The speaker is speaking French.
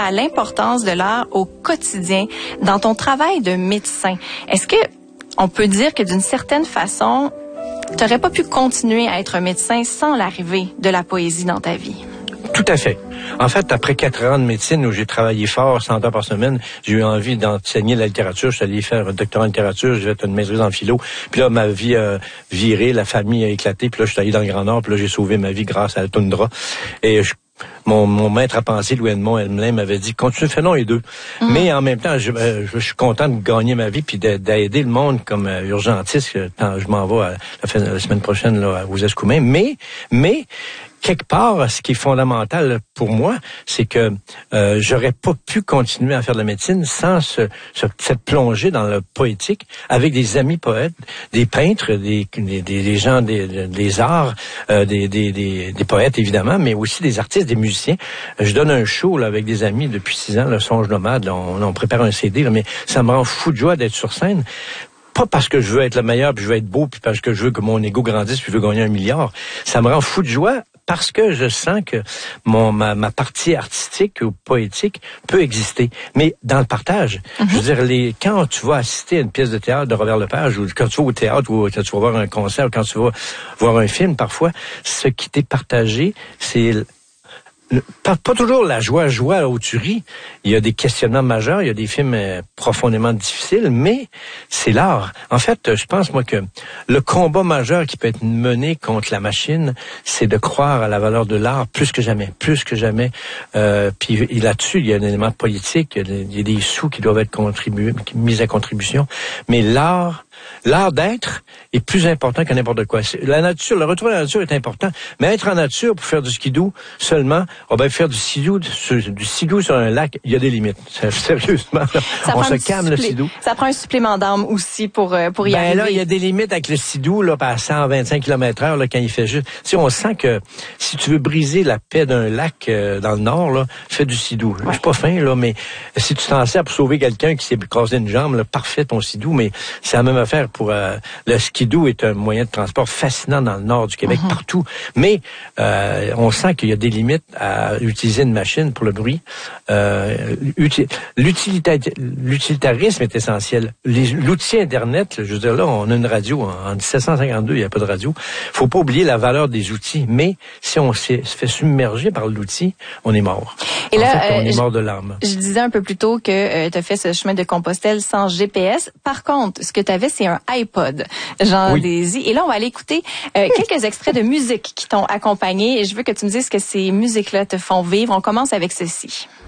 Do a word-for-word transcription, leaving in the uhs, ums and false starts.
à l'importance de l'art au quotidien dans ton travail de médecin. Est-ce que on peut dire que d'une certaine façon, tu n'aurais pas pu continuer à être un médecin sans l'arrivée de la poésie dans ta vie? Tout à fait. En fait, après quatre ans de médecine où j'ai travaillé fort, cent heures par semaine, j'ai eu envie d'enseigner la littérature. Je suis allé faire un doctorat en littérature, j'ai fait une maîtrise en philo. Puis là, ma vie a viré, la famille a éclaté. Puis là, je suis allé dans le Grand Nord. Puis là, j'ai sauvé ma vie grâce à la toundra. Et je Mon, mon maître à penser, Louis Edmond Elmelin, m'avait dit, continue, fais non les deux. Mm-hmm. Mais en même temps, je, euh, je, je suis content de gagner ma vie puis d'aider le monde comme euh, urgentiste. Quand je m'en vais à, la, la semaine prochaine là, aux Escoumins. Mais, mais, quelque part, ce qui est fondamental pour moi, c'est que euh, j'aurais pas pu continuer à faire de la médecine sans ce, ce, cette plongée dans le poétique avec des amis poètes, des peintres, des, des, des gens des, des arts, euh, des, des, des, des poètes évidemment, mais aussi des artistes, des musiciens. Je donne un show là, avec des amis depuis six ans, le Songe Nomade. Là, on, on prépare un C D, là, mais ça me rend fou de joie d'être sur scène. Pas parce que je veux être le meilleur, puis je veux être beau, puis parce que je veux que mon ego grandisse, puis je veux gagner un milliard. Ça me rend fou de joie parce que je sens que mon ma, ma partie artistique ou poétique peut exister, mais dans le partage. Mm-hmm. Je veux dire, les quand tu vas assister à une pièce de théâtre de Robert Lepage, ou quand tu vas au théâtre, ou quand tu vas voir un concert, ou quand tu vas voir un film, parfois, ce qui t'est partagé, c'est Pas, pas toujours la joie, joie où tu ris. Il y a des questionnements majeurs, il y a des films euh, profondément difficiles, mais c'est l'art. En fait, je pense, moi, que le combat majeur qui peut être mené contre la machine, c'est de croire à la valeur de l'art plus que jamais, plus que jamais. Euh, puis là-dessus, il y a un élément politique, il y a des, il y a des sous qui doivent être contribués, mis à contribution. Mais l'art, l'art d'être est plus important que n'importe quoi. La nature, le retour à la nature est important, mais être en nature pour faire du skidoo seulement, on va faire du skidoo, du skidoo sur un lac, il y a des limites. Sérieusement, là, on se calme le skidoo. Ça prend un supplément d'âme aussi pour pour y ben arriver. Ben là, il y a des limites avec le skidoo là, à cent vingt-cinq kilomètres heure là, quand il fait juste. Si on sent que si tu veux briser la paix d'un lac euh, dans le nord, là, fais du skidoo. Ouais. Je suis pas fin là, mais si tu t'en sers pour sauver quelqu'un qui s'est cassé une jambe, là, parfait ton skidoo, mais c'est la même affaire pour euh, le skidoo est un moyen de transport fascinant dans le nord du Québec, mm-hmm. partout. Mais euh, on sent qu'il y a des limites à utiliser une machine pour le bruit. Euh, uti- l'utilita- l'utilitarisme est essentiel. Les, l'outil Internet, je veux dire, là, on a une radio. En, en dix-sept cent cinquante-deux, il n'y a pas de radio. Faut pas oublier la valeur des outils. Mais si on se fait submerger par l'outil, on est mort. Et en là, fait, on euh, est mort de l'âme. Je disais un peu plus tôt que euh, tu as fait ce chemin de Compostelle sans G P S. Par contre, ce que tu avais, c'est un iPod, Jean oui. Désy. Et là, on va aller écouter euh, quelques extraits de musique qui t'ont accompagné. Et je veux que tu me dises que ces musiques-là te font vivre. On commence avec ceci.